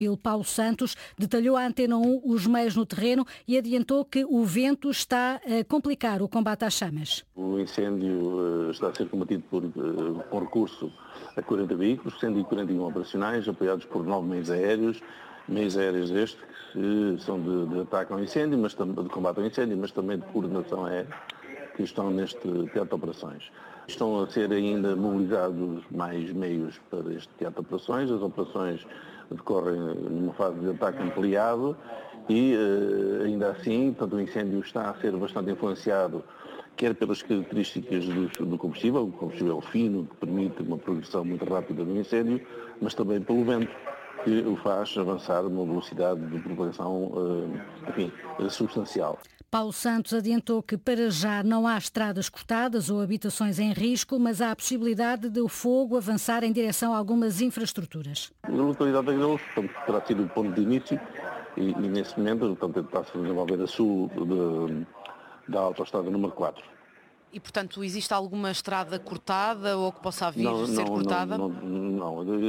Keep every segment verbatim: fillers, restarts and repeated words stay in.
Paulo Santos detalhou à Antena um os meios no terreno e adiantou que o vento está a complicar o combate às chamas. O incêndio uh, está a ser combatido por, uh, com recurso a quarenta veículos, cento e quarenta e um operacionais, apoiados por nove meios aéreos, meios aéreos estes que são de, de ataque ao incêndio, mas de combate ao incêndio, mas também de coordenação aérea, que estão neste teatro de operações. Estão a ser ainda mobilizados mais meios para este teatro de operações. As operações decorrem numa fase de ataque ampliado e, uh, ainda assim, portanto, o incêndio está a ser bastante influenciado, quer pelas características do, do combustível, o combustível fino, que permite uma progressão muito rápida do incêndio, mas também pelo vento, que o faz avançar numa velocidade de propagação, uh, enfim, substancial. Paulo Santos adiantou que para já não há estradas cortadas ou habitações em risco, mas há a possibilidade de o fogo avançar em direção a algumas infraestruturas. A localidade de Agrelos terá sido o ponto de início e, e nesse momento portanto, está-se a desenvolver a sul de, da autoestrada número quatro. E, portanto, existe alguma estrada cortada ou que possa vir não, a ser não, cortada? Não, não, não.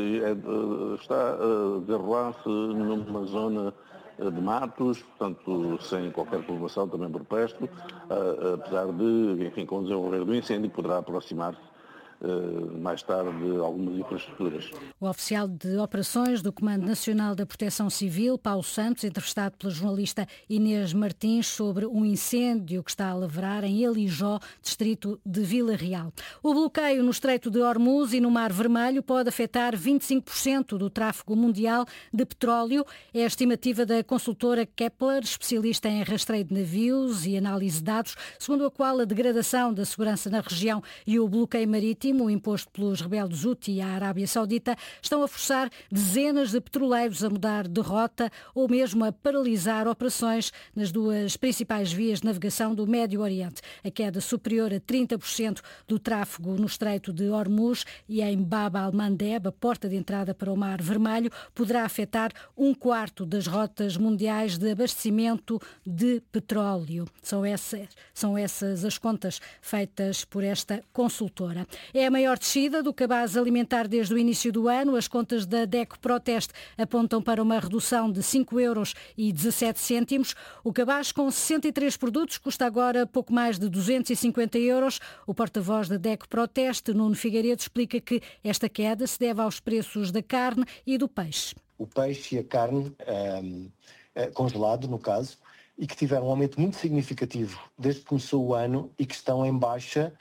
É, está a desenrolar-se numa zona de matos, portanto, sem qualquer população, também por perto, apesar de, enfim, com o desenvolver do incêndio, poderá aproximar-se mais tarde algumas infraestruturas. O oficial de operações do Comando Nacional da Proteção Civil, Paulo Santos, entrevistado pela jornalista Inês Martins sobre um incêndio que está a lavrar em Alijó, distrito de Vila Real. O bloqueio no Estreito de Hormuz e no Mar Vermelho pode afetar vinte e cinco por cento do tráfego mundial de petróleo. É a estimativa da consultora Kepler, especialista em rastreio de navios e análise de dados, segundo a qual a degradação da segurança na região e o bloqueio marítimo, o imposto pelos rebeldes Houthi e a Arábia Saudita, estão a forçar dezenas de petroleiros a mudar de rota ou mesmo a paralisar operações nas duas principais vias de navegação do Médio Oriente. A queda superior a trinta por cento do tráfego no Estreito de Hormuz e em Bab al-Mandeb, a porta de entrada para o Mar Vermelho, poderá afetar um quarto das rotas mundiais de abastecimento de petróleo. São essas, são essas as contas feitas por esta consultora. É a maior descida do cabaz alimentar desde o início do ano. As contas da DECO Proteste apontam para uma redução de cinco euros e dezassete cêntimos. O cabaz com sessenta e três produtos custa agora pouco mais de duzentos e cinquenta euros. O porta-voz da DECO Proteste, Nuno Figueiredo, explica que esta queda se deve aos preços da carne e do peixe. O peixe e a carne, um, congelado no caso, e que tiveram um aumento muito significativo desde que começou o ano e que estão em baixa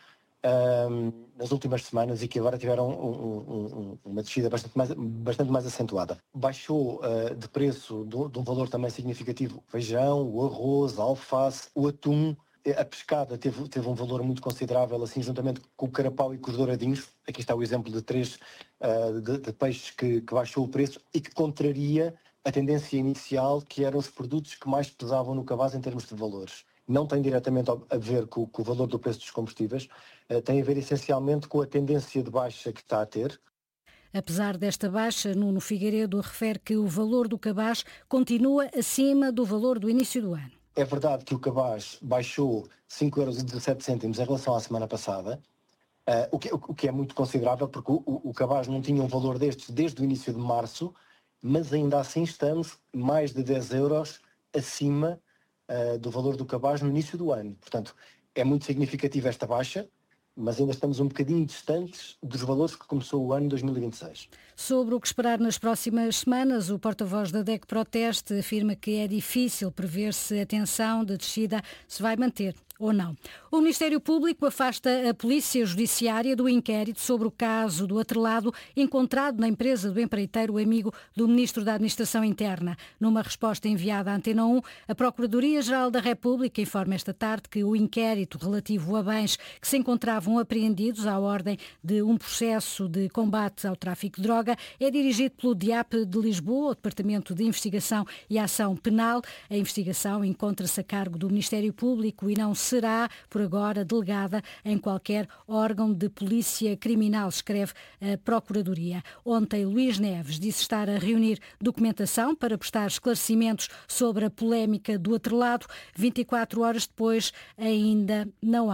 Um, nas últimas semanas e que agora tiveram um, um, uma descida bastante mais, bastante mais acentuada. Baixou uh, de preço de, de um valor também significativo o feijão, o arroz, a alface, o atum. A pescada teve, teve um valor muito considerável, assim, juntamente com o carapau e com os douradinhos. Aqui está o exemplo de três uh, de, de peixes que, que baixou o preço e que contraria a tendência inicial, que eram os produtos que mais pesavam no cabaz em termos de valores. Não tem diretamente a ver com, com o valor do preço dos combustíveis, uh, tem a ver essencialmente com a tendência de baixa que está a ter. Apesar desta baixa, Nuno Figueiredo refere que o valor do cabaz continua acima do valor do início do ano. É verdade que o cabaz baixou cinco euros e dezassete cêntimos em relação à semana passada, uh, o, que, o, o que é muito considerável, porque o, o, o cabaz não tinha um valor destes desde o início de março, mas ainda assim estamos mais de dez euros acima Uh, do valor do cabaz no início do ano. Portanto, é muito significativa esta baixa, mas ainda estamos um bocadinho distantes dos valores que começou o ano dois mil e vinte e seis. Sobre o que esperar nas próximas semanas, o porta-voz da DECO Proteste afirma que é difícil prever se a tensão de descida se vai manter ou não. O Ministério Público afasta a Polícia Judiciária do inquérito sobre o caso do atrelado encontrado na empresa do empreiteiro amigo do Ministro da Administração Interna. Numa resposta enviada à Antena um, a Procuradoria-Geral da República informa esta tarde que o inquérito relativo a bens que se encontravam apreendidos à ordem de um processo de combate ao tráfico de droga é dirigido pelo D I A P de Lisboa, o Departamento de Investigação e Ação Penal. A investigação encontra-se a cargo do Ministério Público e não será, por agora, delegada em qualquer órgão de polícia criminal, escreve a Procuradoria. Ontem, Luís Neves disse estar a reunir documentação para prestar esclarecimentos sobre a polémica do atrelado. vinte e quatro horas depois, ainda não há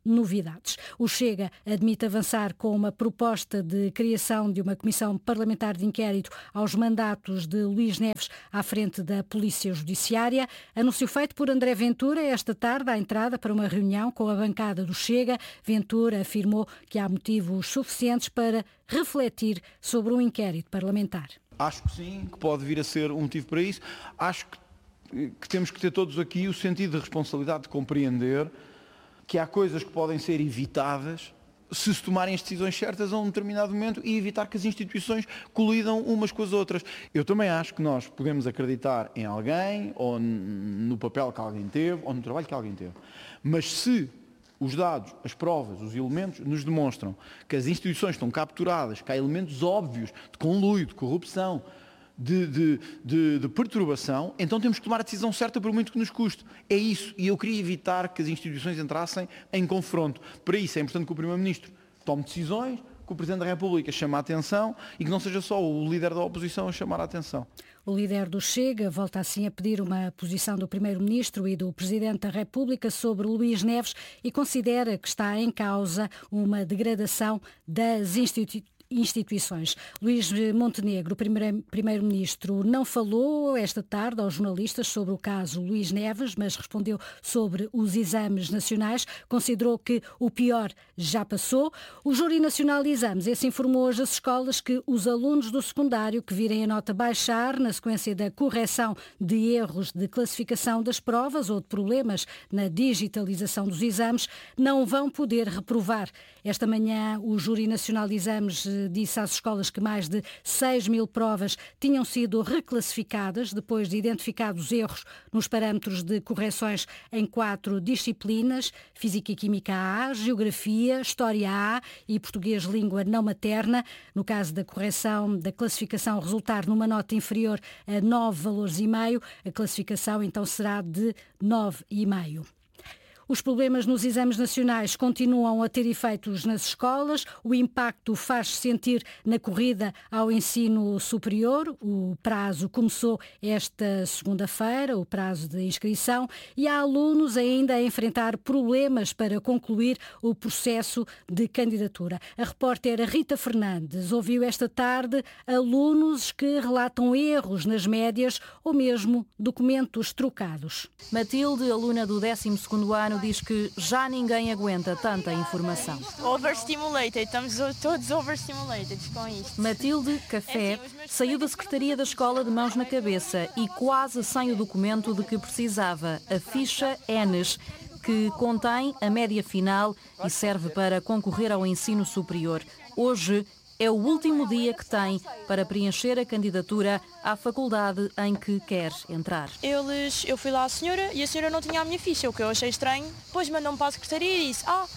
novidades. O Chega admite avançar com uma proposta de criação de uma comissão parlamentar de inquérito aos mandatos de Luís Neves à frente da Polícia Judiciária. Anúncio feito por André Ventura esta tarde à entrada para uma reunião com a bancada do Chega. Ventura afirmou que há motivos suficientes para refletir sobre um inquérito parlamentar. Acho que sim, que pode vir a ser um motivo para isso. Acho que, que temos que ter todos aqui o sentido de responsabilidade de compreender que há coisas que podem ser evitadas se se tomarem as decisões certas a um determinado momento e evitar que as instituições colidam umas com as outras. Eu também acho que nós podemos acreditar em alguém, ou no papel que alguém teve, ou no trabalho que alguém teve. Mas se os dados, as provas, os elementos nos demonstram que as instituições estão capturadas, que há elementos óbvios de conluio, de corrupção, de, de, de, de perturbação, então temos que tomar a decisão certa por muito que nos custe. É isso. E eu queria evitar que as instituições entrassem em confronto. Para isso é importante que o Primeiro-Ministro tome decisões, que o Presidente da República chame a atenção e que não seja só o líder da oposição a chamar a atenção. O líder do Chega volta assim a pedir uma posição do Primeiro-Ministro e do Presidente da República sobre Luís Neves e considera que está em causa uma degradação das instituições. instituições. Luís Montenegro, o primeiro-ministro, não falou esta tarde aos jornalistas sobre o caso Luís Neves, mas respondeu sobre os exames nacionais. Considerou que o pior já passou. O Júri Nacional de Exames esse informou hoje as escolas que os alunos do secundário que virem a nota baixar na sequência da correção de erros de classificação das provas ou de problemas na digitalização dos exames não vão poder reprovar. Esta manhã, o Júri Nacional de Exames disse às escolas que mais de seis mil provas tinham sido reclassificadas depois de identificados erros nos parâmetros de correções em quatro disciplinas: Física e Química A, Geografia, História A e Português Língua Não Materna. No caso da correção da classificação resultar numa nota inferior a nove valores e meio, a classificação então será de nove vírgula cinco. Os problemas nos exames nacionais continuam a ter efeitos nas escolas. O impacto faz-se sentir na corrida ao ensino superior. O prazo começou esta segunda-feira, o prazo de inscrição, e há alunos ainda a enfrentar problemas para concluir o processo de candidatura. A repórter Rita Fernandes ouviu esta tarde alunos que relatam erros nas médias ou mesmo documentos trocados. Matilde, aluna do décimo segundo ano, diz que já ninguém aguenta tanta informação. Overstimulated, estamos todos overstimulated com isto. Matilde Café saiu da secretaria da escola de mãos na cabeça e quase sem o documento de que precisava, a ficha Enes, que contém a média final e serve para concorrer ao ensino superior. Hoje é o último dia que tem para preencher a candidatura à faculdade em que quer entrar. Eles, eu fui lá à senhora e a senhora não tinha a minha ficha, o que eu achei estranho. Depois mandou-me para a secretaria e disse, ah,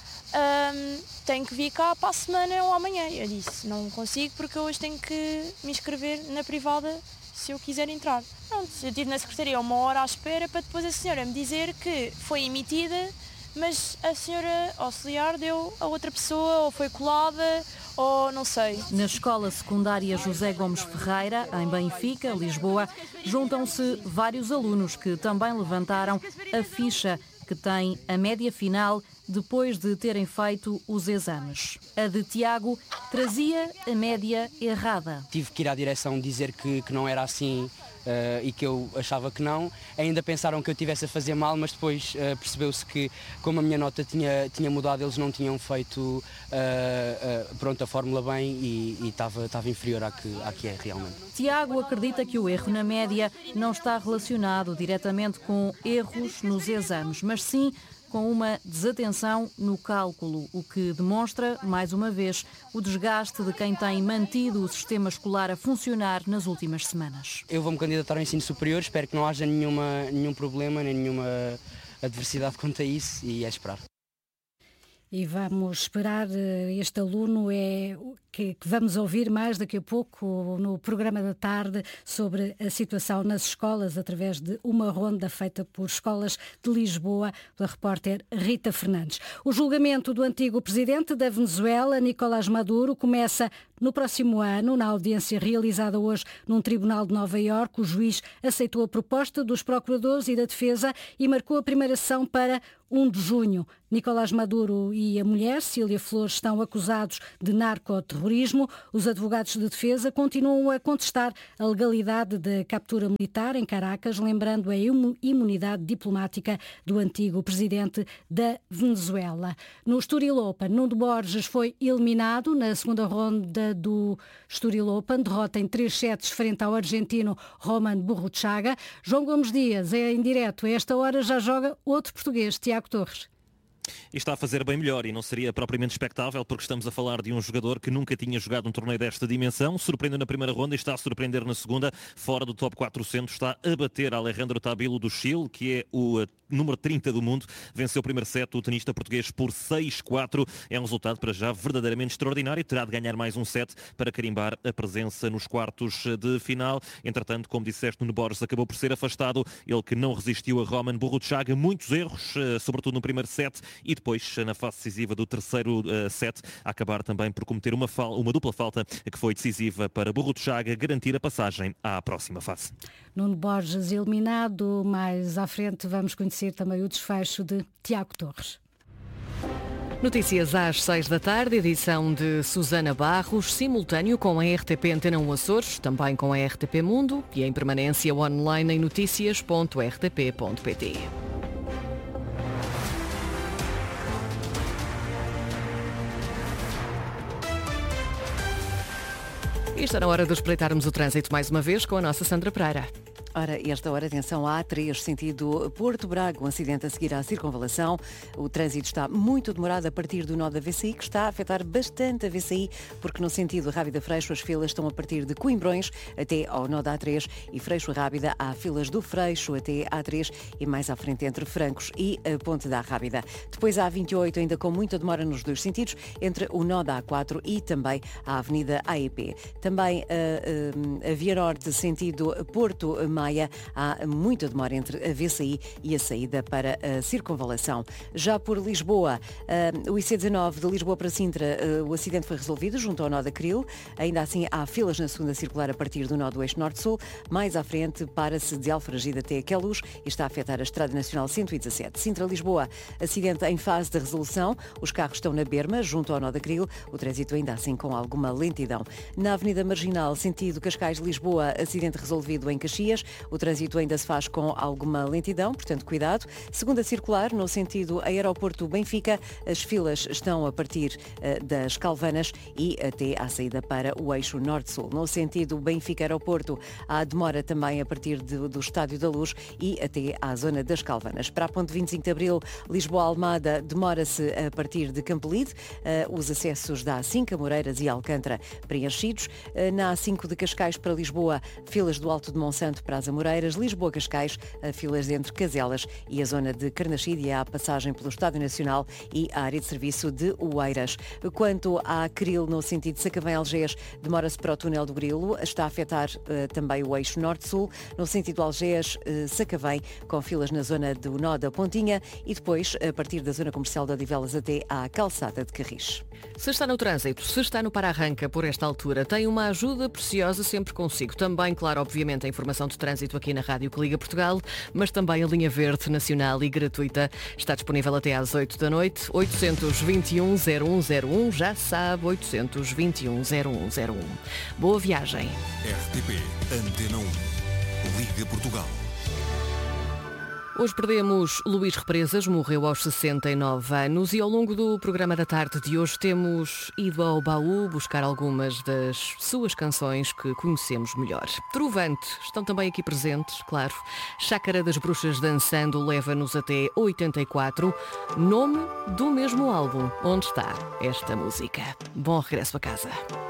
um, tenho que vir cá para a semana ou amanhã. Eu disse, não consigo porque hoje tenho que me inscrever na privada se eu quiser entrar. Pronto, eu estive na secretaria uma hora à espera para depois a senhora me dizer que foi emitida, mas a senhora auxiliar deu a outra pessoa ou foi colada, ou não sei. Na escola secundária José Gomes Ferreira, em Benfica, Lisboa, juntam-se vários alunos que também levantaram a ficha que tem a média final depois de terem feito os exames. A de Tiago trazia a média errada. Tive que ir à direção dizer que, que não era assim uh, e que eu achava que não. Ainda pensaram que eu estivesse a fazer mal, mas depois uh, percebeu-se que, como a minha nota tinha, tinha mudado, eles não tinham feito uh, uh, pronto, a fórmula bem e estava estava inferior à que, à que é realmente. Tiago acredita que o erro na média não está relacionado diretamente com erros nos exames, mas sim com uma desatenção no cálculo, o que demonstra, mais uma vez, o desgaste de quem tem mantido o sistema escolar a funcionar nas últimas semanas. Eu vou-me candidatar ao ensino superior, espero que não haja nenhuma, nenhum problema, nem nenhuma adversidade quanto a isso e é esperar. E vamos esperar, este aluno é que, que vamos ouvir mais daqui a pouco no programa da tarde sobre a situação nas escolas através de uma ronda feita por escolas de Lisboa, pela repórter Rita Fernandes. O julgamento do antigo presidente da Venezuela, Nicolás Maduro, começa no próximo ano. Na audiência realizada hoje num tribunal de Nova Iorque, o juiz aceitou a proposta dos procuradores e da defesa e marcou a primeira sessão para primeiro de junho. Nicolás Maduro e a mulher, Cília Flores, estão acusados de narcoterrorismo. Os advogados de defesa continuam a contestar a legalidade da captura militar em Caracas, lembrando a imunidade diplomática do antigo presidente da Venezuela. No Estoril Open, Nuno Borges foi eliminado na segunda ronda do Estoril Open, derrota em três sets frente ao argentino Roman Burruchaga. João Gomes Dias é em direto. A esta hora já joga outro português, Tiago Torres. E está a fazer bem melhor e não seria propriamente expectável, porque estamos a falar de um jogador que nunca tinha jogado um torneio desta dimensão. Surpreendeu na primeira ronda e está a surpreender na segunda. Fora do top quatrocentos, está a bater Alejandro Tabilo do Chile, que é o número trinta do mundo. Venceu o primeiro set o tenista português por seis quatro. É um resultado para já verdadeiramente extraordinário. Terá de ganhar mais um set para carimbar a presença nos quartos de final. Entretanto, como disseste, Nuno Borges acabou por ser afastado. Ele que não resistiu a Roman Burruchaga. Muitos erros, sobretudo no primeiro set. E depois, na fase decisiva do terceiro uh, set, a acabar também por cometer uma, fal- uma dupla falta que foi decisiva para Burruchaga garantir a passagem à próxima fase. Nuno Borges eliminado. Mais à frente vamos conhecer também o desfecho de Tiago Torres. Notícias às seis da tarde, edição de Susana Barros, simultâneo com a R T P Antena um Açores, também com a R T P Mundo e em permanência online em notícias ponto r t p ponto p t. E está na hora de espreitarmos o trânsito mais uma vez com a nossa Sandra Pereira. Ora, esta hora, atenção, à A três, sentido Porto Braga, um acidente a seguir à circunvalação. O trânsito está muito demorado a partir do nó da V C I, que está a afetar bastante a V C I, porque no sentido Rábida Freixo as filas estão a partir de Coimbrões até ao nó da A três e Freixo Rábida há filas do Freixo até A três e mais à frente entre Francos e a Ponte da Rábida. Depois a A vinte e oito ainda com muita demora nos dois sentidos, entre o nó da A quatro e também a Avenida A E P. Também a, a, a Via Norte, sentido Porto Maia, há muita demora entre a V C I e a saída para a circunvalação. Já por Lisboa, o I C dezanove de Lisboa para Sintra, o acidente foi resolvido junto ao nó da Cril. Ainda assim há filas na segunda circular a partir do nó do eixo norte-sul. Mais à frente para-se de Alfragide até Queluz e está a afetar a Estrada Nacional cento e dezassete. Sintra-Lisboa, acidente em fase de resolução. Os carros estão na berma, junto ao nó da Cril. O trânsito ainda assim com alguma lentidão. Na Avenida Marginal, sentido Cascais-Lisboa, acidente resolvido em Caxias. O trânsito ainda se faz com alguma lentidão, portanto cuidado. Segunda circular, no sentido Aeroporto Benfica, as filas estão a partir uh, das Calvanas e até à saída para o eixo norte-sul. No sentido Benfica-Aeroporto, há demora também a partir de, do Estádio da Luz e até à zona das Calvanas. Para a ponte vinte e cinco de Abril, Lisboa-Almada, demora-se a partir de Campolide. Uh, os acessos da A cinco, Moreiras e Alcântara preenchidos. Uh, na A cinco de Cascais para Lisboa, filas do Alto de Monsanto para as Amoreiras. Lisboa-Cascais, filas entre Caselas e a zona de Carnaxide e a passagem pelo Estádio Nacional e a área de serviço de Oeiras. Quanto à Cril, no sentido de Sacavém-Algés, demora-se para o túnel do Grilo, está a afetar uh, também o eixo norte-sul, no sentido Algés-Sacavém, uh, com filas na zona do nó da Pontinha e depois, a partir da zona comercial de Odivelas até à calçada de Carris. Se está no trânsito, se está no para-arranca por esta altura, tem uma ajuda preciosa sempre consigo. Também, claro, obviamente, a informação de trânsito aqui na Rádio que Liga Portugal, mas também a linha verde nacional e gratuita. Está disponível até às oito da noite. oitocentos e vinte e um, zero um zero um, já sabe, oitocentos e vinte e um, zero um zero um. Boa viagem. R T P Antena um. Liga Portugal. Hoje perdemos Luís Represas, morreu aos sessenta e nove anos e ao longo do programa da tarde de hoje temos ido ao baú buscar algumas das suas canções que conhecemos melhor. Trovante, estão também aqui presentes, claro. Chácara das Bruxas Dançando leva-nos até oitenta e quatro, nome do mesmo álbum onde está esta música. Bom regresso a casa.